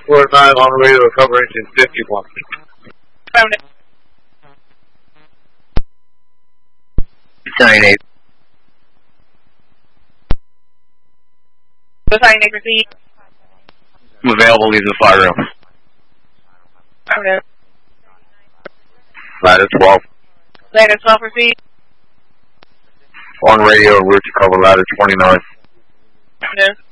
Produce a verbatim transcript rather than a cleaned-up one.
four nine on the radio, cover engine fifty-one. Found it. nine eight. Design eight, proceed. I'm available, leave the fire room. Found it. Ladder twelve. Ladder twelve, proceed. On radio, route to cover ladder twenty-nine. Found it.